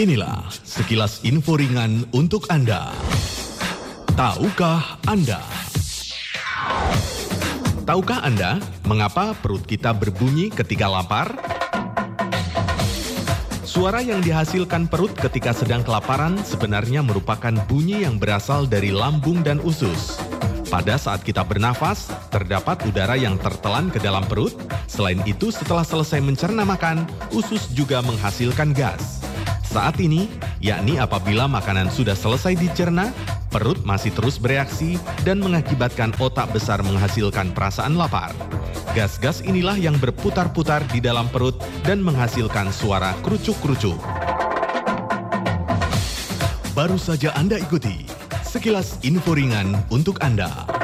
Inilah sekilas info ringan untuk Anda. Tahukah Anda? Tahukah Anda mengapa perut kita berbunyi ketika lapar? Suara yang dihasilkan perut ketika sedang kelaparan sebenarnya merupakan bunyi yang berasal dari lambung dan usus. Pada saat kita bernafas, terdapat udara yang tertelan ke dalam perut. Selain itu, setelah selesai mencerna makan, usus juga menghasilkan gas. Saat ini, yakni apabila makanan sudah selesai dicerna, perut masih terus bereaksi dan mengakibatkan otak besar menghasilkan perasaan lapar. Gas-gas inilah yang berputar-putar di dalam perut dan menghasilkan suara kerucuk-kerucuk. Baru saja Anda ikuti sekilas info ringan untuk Anda.